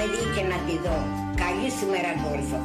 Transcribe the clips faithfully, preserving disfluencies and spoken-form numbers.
δει και να τη δω. Καλή σου μέρα, Γκόλφο.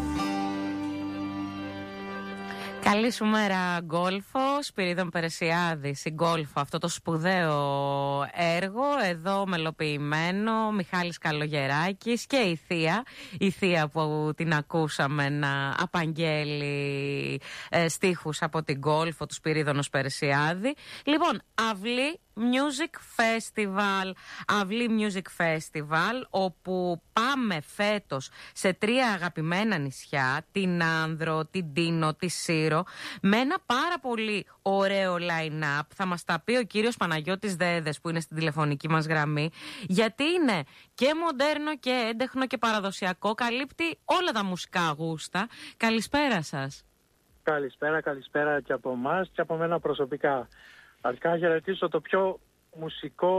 Καλή σου μέρα, Γκόλφο. Σπυρίδων Περεσιάδης, η Γκόλφο, αυτό το σπουδαίο έργο, εδώ μελοποιημένο, Μιχάλης Καλογεράκης και η Θεία, η Θεία που την ακούσαμε να απαγγέλει ε, στίχους από την Γκόλφο του Σπυρίδωνος Περεσιάδη. Λοιπόν, αυλή Music Festival, αυλή Music Festival, όπου πάμε φέτος σε τρία αγαπημένα νησιά, την Άνδρο, την Τίνο, τη Σύρο, με ένα πάρα πολύ ωραίο line-up. Θα μας τα πει ο κύριος Παναγιώτης Δέδες, που είναι στην τηλεφωνική μας γραμμή, γιατί είναι και μοντέρνο και έντεχνο και παραδοσιακό, καλύπτει όλα τα μουσικά γούστα. Καλησπέρα σας. Καλησπέρα, καλησπέρα και από εμάς και από μένα προσωπικά. Αρχικά χαιρετήσω το πιο μουσικό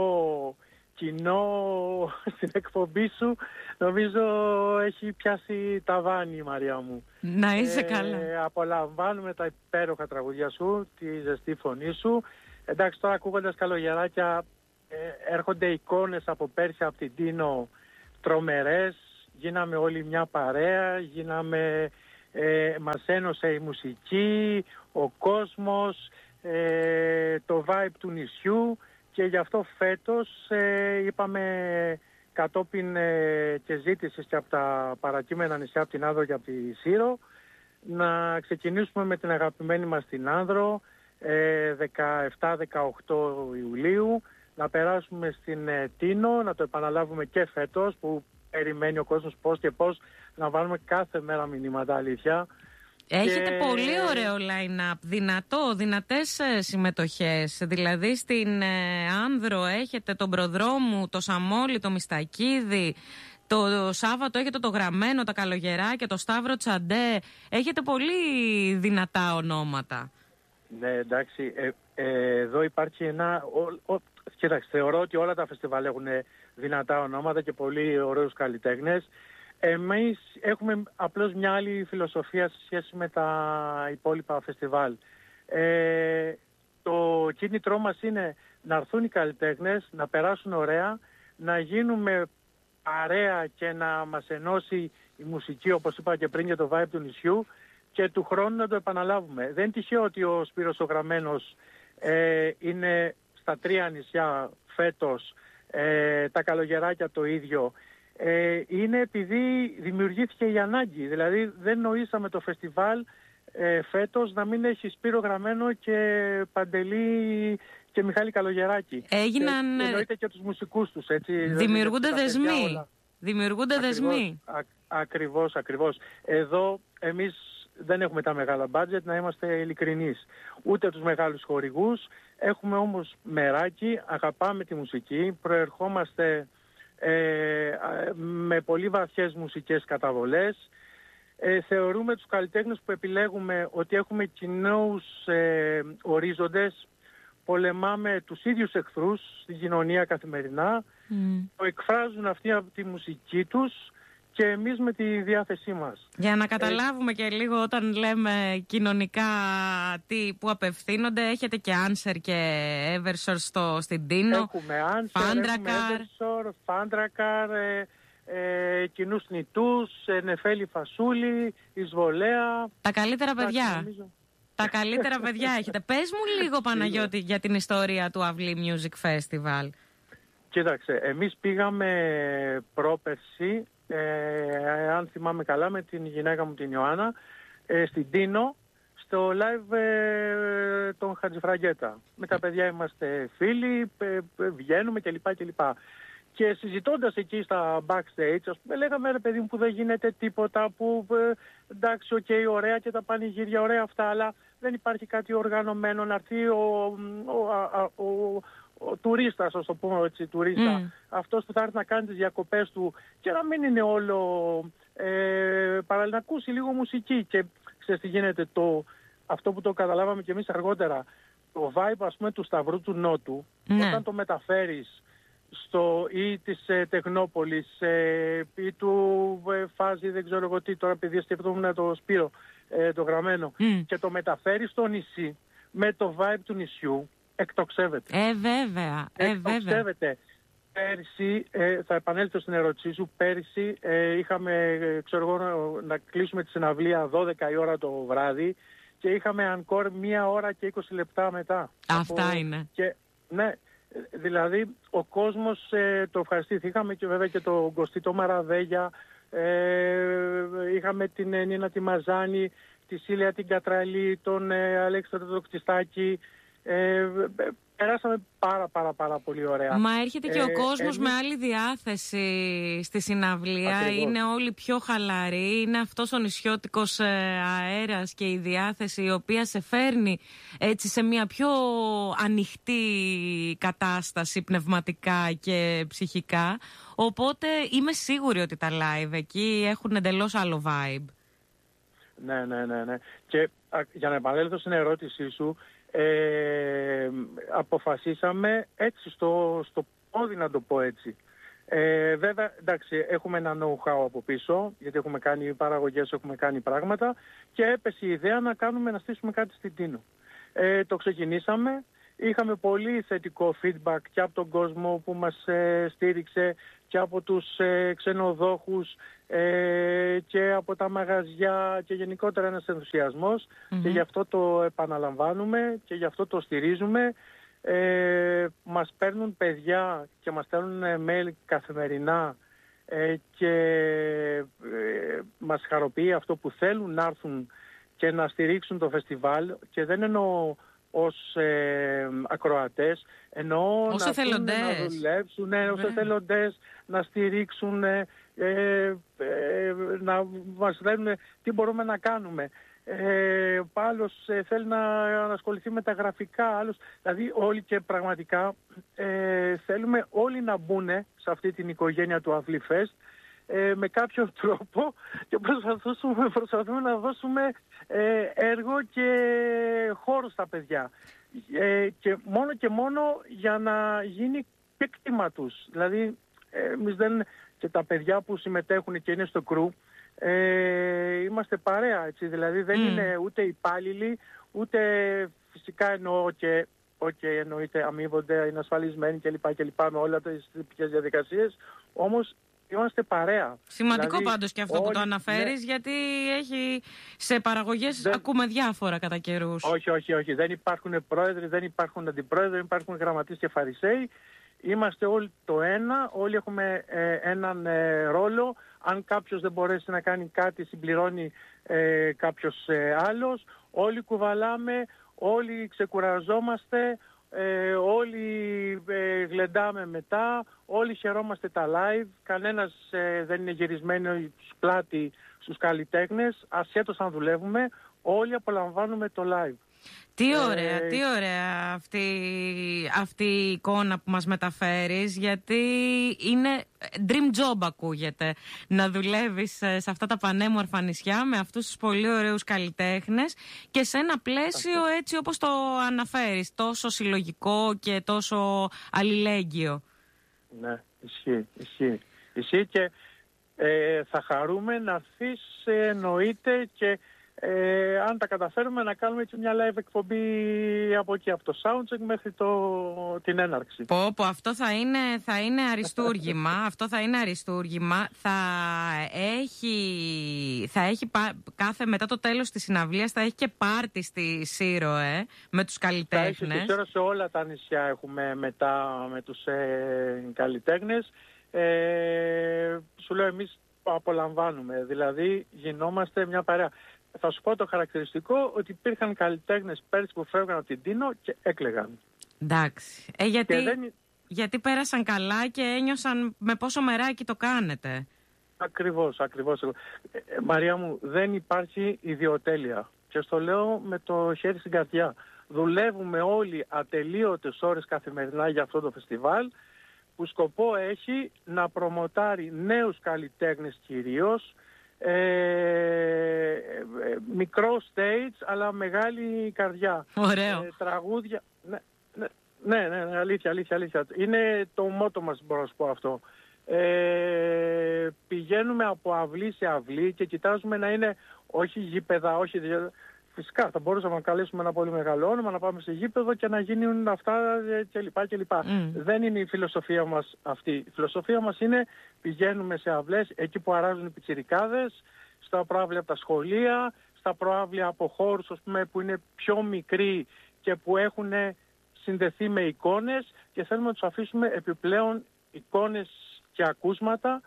κοινό στην εκπομπή σου. Νομίζω έχει πιάσει ταβάνι, Μαρία μου. Να είσαι ε, καλά. Απολαμβάνουμε τα υπέροχα τραγουδιά σου, τη ζεστή φωνή σου. Εντάξει, τώρα ακούγοντας Καλογεράκια ε, έρχονται εικόνες από πέρσι από την Τίνο τρομερές. Γίναμε όλοι μια παρέα, γίναμε, ε, μας ένωσε η μουσική, ο κόσμος, Ε, το vibe του νησιού, και γι' αυτό φέτος ε, είπαμε κατόπιν ε, και ζήτησης και από τα παρακείμενα νησιά, από την Άνδρο και από τη Σύρο, να ξεκινήσουμε με την αγαπημένη μας την Άνδρο ε, δεκαεπτά δεκαοκτώ Ιουλίου, να περάσουμε στην ε, Τίνο, να το επαναλάβουμε και φέτος, που περιμένει ο κόσμος πώς και πώς, να βάλουμε κάθε μέρα μηνύματα, αλήθεια. Έχετε και... πολύ ωραίο line-up, δυνατό, δυνατές ε, συμμετοχές. Δηλαδή στην ε, Άνδρο έχετε τον Προδρόμου, το Σαμόλι, το Μιστακίδη. Το, το Σάββατο έχετε το Γραμμένο, τα Καλογεράκια, το Σταύρο Τσαντέ. Έχετε πολύ δυνατά ονόματα. Ναι, εντάξει, ε, ε, εδώ υπάρχει ένα... Ο, ο, κοίταξε, θεωρώ ότι όλα τα φεστιβάλ έχουν δυνατά ονόματα και πολύ ωραίους καλλιτέχνες. Εμείς έχουμε απλώς μια άλλη φιλοσοφία σε σχέση με τα υπόλοιπα φεστιβάλ. Ε, το κίνητρό μας είναι να έρθουν οι καλλιτέχνες, να περάσουν ωραία, να γίνουμε παρέα και να μας ενώσει η μουσική, όπως είπα και πριν, για το vibe του νησιού, και του χρόνου να το επαναλάβουμε. Δεν είναι τυχαίο ότι ο Σπύρος ο Γραμμένος ε, είναι στα τρία νησιά φέτος, ε, τα Καλογεράκια το ίδιο. Ε, είναι επειδή δημιουργήθηκε η ανάγκη. Δηλαδή δεν νοήσαμε το φεστιβάλ ε, φέτος να μην έχει Σπύρο Γραμμένο και Παντελή και Μιχάλη Καλογεράκη. Έγιναν... Ε, εννοείται και τους μουσικούς τους, έτσι. Δημιουργούνται δηλαδή, δεσμοί. Δημιουργούνται ακριβώς, δεσμοί. Α, ακριβώς, ακριβώς. Εδώ εμείς δεν έχουμε τα μεγάλα μπάτζετ, να είμαστε ειλικρινείς. Ούτε τους μεγάλους χορηγούς. Έχουμε όμως μεράκι, αγαπάμε τη μουσική, προερχόμαστε... Ε, με πολύ βαθιές μουσικές καταβολές. Ε, θεωρούμε τους καλλιτέχνες που επιλέγουμε ότι έχουμε κοινούς ε, ορίζοντες. Πολεμάμε τους ίδιους εχθρούς στην κοινωνία καθημερινά. Mm. Το εκφράζουν αυτοί από τη μουσική τους και εμείς με τη διάθεσή μας. Για να καταλάβουμε ε, και λίγο, όταν λέμε κοινωνικά τι, που απευθύνονται, έχετε και Άνσερ και Eversor στο, στην Τίνο. Έχουμε Άνσερ, έχουμε Eversor, Φάντρακαρ, ε, ε, κοινούς νητούς, ε, Νεφέλη Φασούλη, Εισβολέα. Τα καλύτερα παιδιά. Τα καλύτερα παιδιά έχετε. Πες μου λίγο, Παναγιώτη, για την ιστορία του Αυλή Music Festival. Κοίταξε, εμείς πήγαμε πρόπερση, ε, αν θυμάμαι καλά, με την γυναίκα μου την Ιωάννα, ε, στην Τίνο, στο live ε, των Χατζηφραγκέτα. Με τα παιδιά είμαστε φίλοι, ε, ε, βγαίνουμε κλπ. κλπ. Και συζητώντας εκεί στα backstage, ας πούμε, λέγαμε, ρε παιδί μου, που δεν γίνεται τίποτα, που ε, εντάξει, οκ, okay, ωραία και τα πανηγύρια, ωραία αυτά, αλλά δεν υπάρχει κάτι οργανωμένο να έρθει ο, ο, ο, ο, ο τουρίστας, ας το πούμε έτσι, τουρίστα, mm. αυτός που θα έρθει να κάνει τις διακοπές του και να μην είναι όλο, ε, παρά να ακούσει λίγο μουσική. Και ξέρεις τι γίνεται, το, αυτό που το καταλάβαμε κι εμείς αργότερα, το vibe, ας πούμε, του Σταυρού του Νότου, mm. όταν το μεταφέρεις στο ή της ε, Τεχνόπολης ε, ή του ε, Φάζη, δεν ξέρω εγώ τι, τώρα επειδή σκεφτόμουν το Σπύρο, ε, το Γραμμένο, mm. και το μεταφέρει στο νησί με το vibe του νησιού, εκτοξεύεται. Ε, βέβαια. Ε, εκτοξεύεται. Πέρσι, ε, θα επανέλθω στην ερώτησή σου, πέρσι ε, είχαμε, ε, ξέρω εγώ, να, να κλείσουμε τη συναυλία δώδεκα η ώρα το βράδυ και είχαμε ανκόρ μία ώρα και είκοσι λεπτά μετά. Αυτά από, είναι. Και, ναι, δηλαδή ο κόσμος ε, το ευχαριστήθη. Είχαμε και βέβαια και τον Κωστή το Μαραδέγια, ε, είχαμε την ε, Νίνα τη Μαζάνη, τη Σίλια την Κατραλή, τον ε, Αλέξανδρο το Κτιστάκη. Ε, περάσαμε πάρα πάρα πάρα πολύ ωραία. Μα έρχεται και ε, ο κόσμος εμείς... με άλλη διάθεση στη συναυλία. Ακριβώς. Είναι όλοι πιο χαλαροί. Είναι αυτός ο νησιώτικος αέρας και η διάθεση η οποία σε φέρνει έτσι σε μια πιο ανοιχτή κατάσταση πνευματικά και ψυχικά. Οπότε είμαι σίγουρη ότι τα live εκεί έχουν εντελώς άλλο vibe. Ναι, ναι, ναι, ναι. Και α, για να επανέλθω στην ερώτησή σου, Ε, αποφασίσαμε έτσι στο, στο πόδι, να το πω έτσι. Ε, βέβαια, εντάξει, έχουμε ένα know-how από πίσω, γιατί έχουμε κάνει παραγωγές, έχουμε κάνει πράγματα και έπεσε η ιδέα να κάνουμε, να στήσουμε κάτι στην Τίνο. Ε, το ξεκινήσαμε, είχαμε πολύ θετικό feedback και από τον κόσμο που μας ε, στήριξε και από τους ε, ξενοδόχους ε, και από τα μαγαζιά και γενικότερα ένας ενθουσιασμός mm-hmm. και γι' αυτό το επαναλαμβάνουμε και γι' αυτό το στηρίζουμε. Ε, μας παίρνουν παιδιά και μας στέλνουν mail καθημερινά ε, και ε, μας χαροποιεί αυτό που θέλουν να έρθουν και να στηρίξουν το φεστιβάλ και δεν εννοώ ως ε, ακροατές, εννοώ ως να, εθελοντές. να δουλέψουν, ναι, ως εθελοντές, να στηρίξουν, ε, ε, ε, να μας λένε τι μπορούμε να κάνουμε. Ε, άλλος ε, θέλει να, να ασχοληθεί με τα γραφικά, άλλος, δηλαδή όλοι και πραγματικά ε, θέλουμε όλοι να μπουν σε αυτή την οικογένεια του Αυλή Fest ε, με κάποιο τρόπο και προσπαθούμε, προσπαθούμε να δώσουμε ε, έργο και χώρο στα παιδιά ε, και μόνο και μόνο για να γίνει και κτήμα τους. Δηλαδή ε, εμείς δεν, και τα παιδιά που συμμετέχουν και είναι στο κρου ε, είμαστε παρέα, έτσι, δηλαδή δεν mm. είναι ούτε υπάλληλοι ούτε φυσικά εννοώ και okay, εννοείται αμείβονται, είναι ασφαλισμένοι κλπ. κλπ με όλα τις τυπικές διαδικασίες, όμως είμαστε παρέα. Σημαντικό δηλαδή, πάντως και αυτό όλοι, που το αναφέρεις, ναι, γιατί έχει σε παραγωγές δεν... ακούμε διάφορα κατά καιρούς. Όχι, όχι, όχι. Δεν υπάρχουν πρόεδροι, δεν υπάρχουν αντιπρόεδροι, δεν υπάρχουν γραμματείς και φαρισαίοι. Είμαστε όλοι το ένα, όλοι έχουμε ε, έναν ε, ρόλο. Αν κάποιος δεν μπορέσει να κάνει κάτι, συμπληρώνει ε, κάποιος ε, άλλος. Όλοι κουβαλάμε, όλοι ξεκουραζόμαστε, ε, όλοι ε, γλεντάμε μετά, όλοι χαιρόμαστε τα live. Κανένας ε, δεν είναι γυρισμένο πλάτη στους καλλιτέχνες, ασχέτως αν δουλεύουμε, όλοι απολαμβάνουμε το live. Τι ωραία, ε... τι ωραία αυτή, αυτή η εικόνα που μας μεταφέρεις, γιατί είναι dream job ακούγεται να δουλεύεις σε αυτά τα πανέμορφα νησιά με αυτούς τους πολύ ωραίους καλλιτέχνες και σε ένα πλαίσιο αυτό, έτσι όπως το αναφέρεις, τόσο συλλογικό και τόσο αλληλέγγυο. Ναι, ισχύει, ισχύει, ισχύει και ε, θα χαρούμε να έρθεις ε, εννοείται και Ε, αν τα καταφέρουμε να κάνουμε έτσι μια live εκπομπή από εκεί, από το soundcheck μέχρι το, την έναρξη. Πω, πω, αυτό θα είναι, θα είναι αριστούργημα. Αυτό θα είναι αριστούργημα. Θα έχει, θα έχει κάθε, μετά το τέλος της συναυλίας θα έχει και πάρτι στη Σύροε με τους καλλιτέχνες. Θα έχει στη Σύρο, σε όλα τα νησιά έχουμε μετά με τους ε, καλλιτέχνες. Ε, σου λέω εμείς απολαμβάνουμε, δηλαδή γινόμαστε μια παρέα. Θα σου πω το χαρακτηριστικό ότι υπήρχαν καλλιτέχνες πέρσι που φεύγαν από την Τίνο και έκλαιγαν. Εντάξει. Ε, γιατί, δεν... γιατί πέρασαν καλά και ένιωσαν με πόσο μεράκι το κάνετε. Ακριβώς, ακριβώς. Ε, Μαρία μου, δεν υπάρχει ιδιοτέλεια. Και στο λέω με το χέρι στην καρδιά. Δουλεύουμε όλοι ατελείωτες ώρες καθημερινά για αυτό το φεστιβάλ, που σκοπό έχει να προμοτάρει νέους καλλιτέχνες κυρίως, Ε, ε, μικρό stage αλλά μεγάλη καρδιά. Ωραίο. Ε, τραγούδια. Ναι, ναι, ναι, ναι, αλήθεια, αλήθεια, αλήθεια. Είναι το μότο μας, μπορώ να σου πω αυτό. Ε, πηγαίνουμε από αυλή σε αυλή και κοιτάζουμε να είναι όχι γήπεδα, όχι. φυσικά θα μπορούσαμε να καλέσουμε ένα πολύ μεγάλο όνομα, να πάμε σε γήπεδο και να γίνουν αυτά κλπ. κλπ. Mm. Δεν είναι η φιλοσοφία μας αυτή. Η φιλοσοφία μας είναι πηγαίνουμε σε αυλές εκεί που αράζουν οι πιτσιρικάδες, στα προάβλια από τα σχολεία, στα προάβλια από χώρους, ας πούμε, που είναι πιο μικροί και που έχουν συνδεθεί με εικόνες και θέλουμε να τους αφήσουμε επιπλέον εικόνες και ακούσματα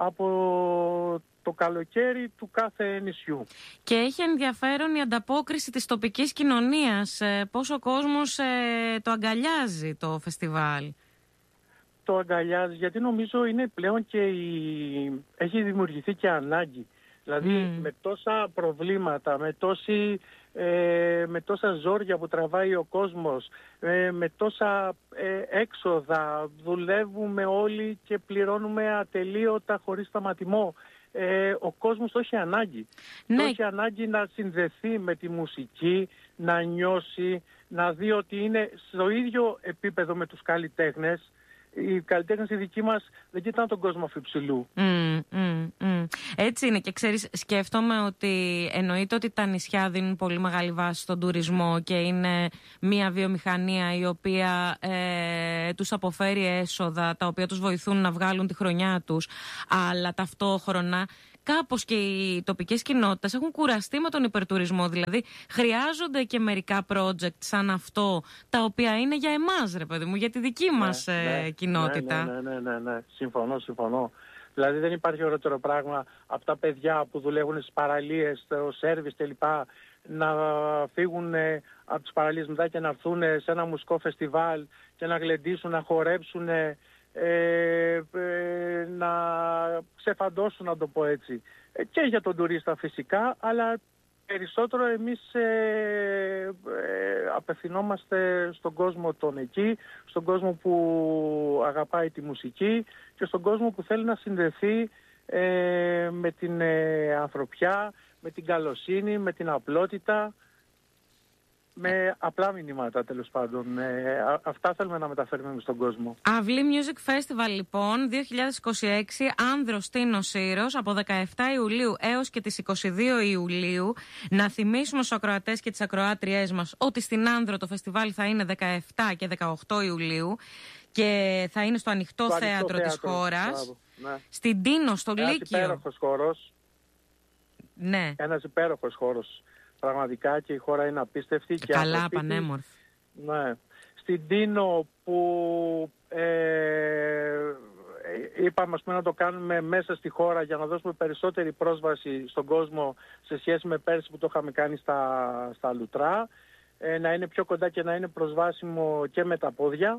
από το καλοκαίρι του κάθε νησιού. Και έχει ενδιαφέρον η ανταπόκριση της τοπικής κοινωνίας. Πόσο ο κόσμος ε, το αγκαλιάζει το φεστιβάλ. Το αγκαλιάζει γιατί νομίζω είναι πλέον και η... έχει δημιουργηθεί και ανάγκη. Δηλαδή mm. με τόσα προβλήματα, με, τόση, ε, με τόσα ζόρια που τραβάει ο κόσμος, ε, με τόσα ε, έξοδα, δουλεύουμε όλοι και πληρώνουμε ατελείωτα χωρίς σταματημό. Ε, ο κόσμος το έχει ανάγκη. Ναι. Το έχει ανάγκη να συνδεθεί με τη μουσική, να νιώσει, να δει ότι είναι στο ίδιο επίπεδο με τους καλλιτέχνες. Οι καλλιτέχνες οι δικοί μας δεν κοιτάνε τον κόσμο αφιψηλού. Mm, mm, mm. Έτσι είναι και ξέρεις, σκέφτομαι ότι εννοείται ότι τα νησιά δίνουν πολύ μεγάλη βάση στον τουρισμό και είναι μια βιομηχανία η οποία ε, τους αποφέρει έσοδα, τα οποία τους βοηθούν να βγάλουν τη χρονιά τους, αλλά ταυτόχρονα κάπως και οι τοπικές κοινότητες έχουν κουραστεί με τον υπερτουρισμό. Δηλαδή χρειάζονται και μερικά project σαν αυτό, τα οποία είναι για εμάς, ρε παιδί μου, για τη δική ναι, μας ε, ναι, κοινότητα. Ναι, ναι, ναι, ναι, ναι, συμφωνώ, συμφωνώ. Δηλαδή δεν υπάρχει ωραιότερο πράγμα από τα παιδιά που δουλεύουν στις παραλίες, στο σέρβις κλπ. Να φύγουν ε, από τις παραλίες μετά και να έρθουν σε ένα μουσικό φεστιβάλ και να γλεντήσουν, να χορέψουν, ε, ε, ε, να ξεφαντώσουν, να το πω έτσι. Ε, και για τον τουρίστα φυσικά, αλλά περισσότερο εμείς ε, ε, απευθυνόμαστε στον κόσμο τον εκεί, στον κόσμο που αγαπάει τη μουσική και στον κόσμο που θέλει να συνδεθεί ε, με την ε, ανθρωπιά, με την καλοσύνη, με την απλότητα, με απλά μηνύματα τέλος πάντων. Ε, α, αυτά θέλουμε να μεταφέρουμε στον κόσμο. Αυλή Music Festival λοιπόν δύο χιλιάδες είκοσι έξι, Άνδρος Τίνος Σύρος, από δεκαεφτά Ιουλίου έως και τις είκοσι δύο Ιουλίου. Να θυμίσουμε στους ακροατές και τις ακροάτριές μας ότι στην Άνδρο το φεστιβάλ θα είναι δεκαεφτά και δεκαοκτώ Ιουλίου και θα είναι στο ανοιχτό θέατρο, θέατρο της χώρας. Ναι. Στην Τίνο, στο Λύκειο. Ένας υπέροχος χώρος. Ναι. Ένας υπέροχος χώρος. Πραγματικά και η χώρα είναι απίστευτη. Και καλά, πανέμορφη. Ναι. Στην Τίνο που ε, είπαμε ας πούμε, να το κάνουμε μέσα στη χώρα για να δώσουμε περισσότερη πρόσβαση στον κόσμο σε σχέση με πέρσι που το είχαμε κάνει στα, στα Λουτρά, ε, να είναι πιο κοντά και να είναι προσβάσιμο και με τα πόδια.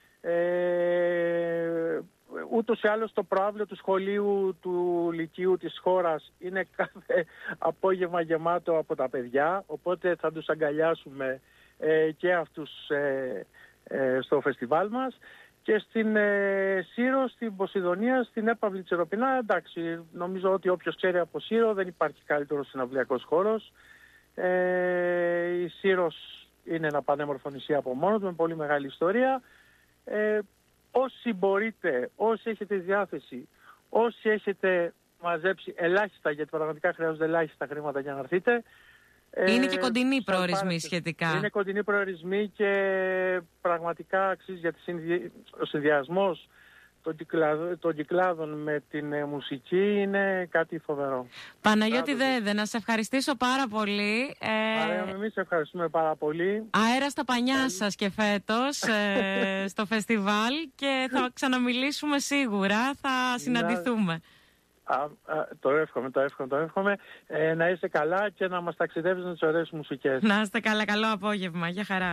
Ε, ούτως ή άλλως το προαύλιο του σχολείου του Λυκείου της χώρας είναι κάθε απόγευμα γεμάτο από τα παιδιά, οπότε θα τους αγκαλιάσουμε ε, και αυτούς ε, ε, στο φεστιβάλ μας. Και στην ε, Σύρο, στην Ποσειδονία, στην έπαυλη Τσεροπινά, εντάξει, νομίζω ότι όποιος ξέρει από Σύρο δεν υπάρχει καλύτερος συναυλιακός χώρος. Ε, η Σύρος είναι ένα πανέμορφο νησί από μόνο του, με πολύ μεγάλη ιστορία. Ε, όσοι μπορείτε, όσοι έχετε διάθεση, όσοι έχετε μαζέψει ελάχιστα, γιατί πραγματικά χρειάζονται ελάχιστα χρήματα για να έρθετε. Είναι ε, και κοντινοί προορισμοί σχετικά. Είναι κοντινοί προορισμοί και πραγματικά αξίζει, γιατί ο συνδυασμός των, κυκλάδων, των κυκλάδων με την ε, μουσική είναι κάτι φοβερό. Παναγιώτη Δέδε, να σε ευχαριστήσω πάρα πολύ. Ε... Άρα, εμείς ευχαριστούμε πάρα πολύ. Αέρα στα πανιά σας και φέτος ε, στο φεστιβάλ και θα ξαναμιλήσουμε σίγουρα, θα συναντηθούμε. Α, α, το εύχομαι, το εύχομαι, το εύχομαι. Ε, να είστε καλά και να μας ταξιδεύεις με τις ωραίες μουσικές. Να είστε καλά, καλό απόγευμα. Γεια χαρά.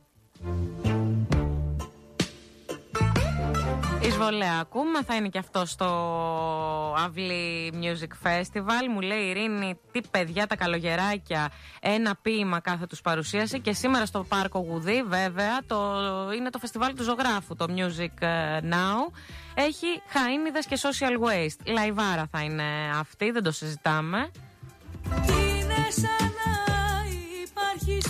Εισβολέα ακούμε, θα είναι και αυτό στο Αυλή Music Festival. Μου λέει η Ειρήνη, τι παιδιά τα καλογεράκια, ένα ποίημα κάθε τους παρουσίασε. Και σήμερα στο Πάρκο Γουδί βέβαια το, είναι το φεστιβάλ του ζωγράφου, το Music Now. Έχει χαΐνιδες και social waste. Λαϊβάρα θα είναι αυτή, δεν το συζητάμε.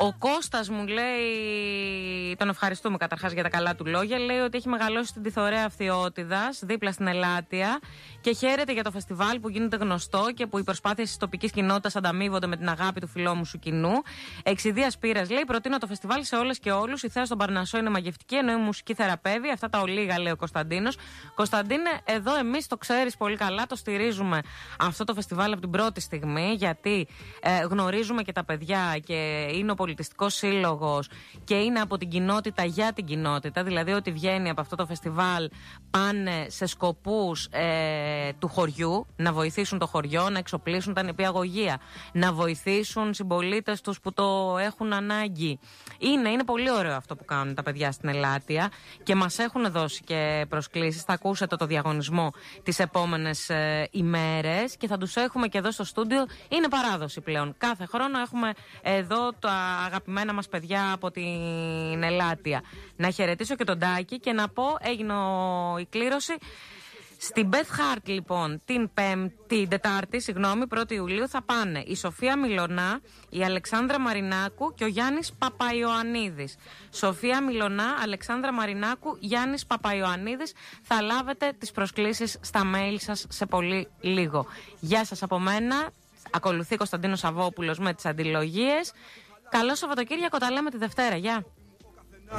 Ο Κώστας μου λέει, τον ευχαριστούμε καταρχάς για τα καλά του λόγια, λέει ότι έχει μεγαλώσει στην Τιθωρέα Αυθιώτιδας, δίπλα στην Ελάτια, και χαίρεται για το φεστιβάλ που γίνεται γνωστό και που οι προσπάθειες της τοπικής κοινότητας ανταμείβονται με την αγάπη του φιλόμουσου κοινού. Εξιδίας πείρας, λέει, προτείνω το φεστιβάλ σε όλες και όλους. Η θέα στον Παρνασσό είναι μαγευτική, ενώ η μουσική θεραπεύει. Αυτά τα ολίγα, λέει ο Κωνσταντίνος. Κωνσταντίνε, εδώ εμείς το ξέρεις πολύ καλά, το στηρίζουμε αυτό το φεστιβάλ από την πρώτη στιγμή, γιατί ε, γνωρίζουμε και τα παιδιά και είναι ο πολιτιστικός σύλλογος και είναι από την κοινότητα για την κοινότητα. Δηλαδή, ότι βγαίνει από αυτό το φεστιβάλ πάνε σε σκοπούς ε, του χωριού, να βοηθήσουν το χωριό, να εξοπλίσουν τα νηπιαγωγεία, να βοηθήσουν συμπολίτες τους που το έχουν ανάγκη. Είναι, είναι πολύ ωραίο αυτό που κάνουν τα παιδιά στην Ελάτια και μας έχουν δώσει και προσκλήσεις. Θα ακούσετε το διαγωνισμό τις επόμενες ε, ημέρες και θα τους έχουμε και εδώ στο στούντιο. Είναι παράδοση πλέον. Κάθε χρόνο έχουμε εδώ τα αγαπημένα μας παιδιά από την Ελάτια. Να χαιρετήσω και τον Τάκη και να πω, έγινε η κλήρωση. Στην Beth Hart, λοιπόν, την Πέμπτη, Τετάρτη, συγγνώμη, πρώτη Ιουλίου, θα πάνε η Σοφία Μιλωνά, η Αλεξάνδρα Μαρινάκου και ο Γιάννης Παπαϊωαννίδης. Σοφία Μιλωνά, Αλεξάνδρα Μαρινάκου, Γιάννης Παπαϊωαννίδης. Θα λάβετε τις προσκλήσεις στα mail σας σε πολύ λίγο. Γεια σας από μένα. Ακολουθεί Κωνσταντίνος Σαββόπουλος με τις αντιλογίες. Καλό Σαββατοκύριακο, τα λέμε τη Δευτέρα. Γεια.